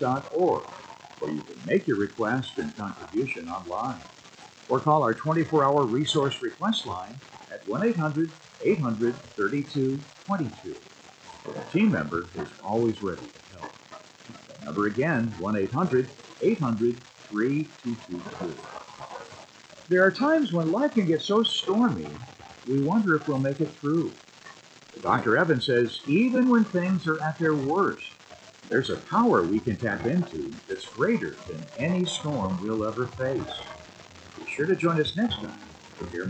lifelines.org, where you can make your request and contribution online. Or call our 24-hour resource request line at 1-800-800-3222. A team member is always ready to help. The number again, 1-800-800-3222. There are times when life can get so stormy, we wonder if we'll make it through. Dr. Evans says even when things are at their worst, there's a power we can tap into that's greater than any storm we'll ever face. Be sure to join us next time to hear more.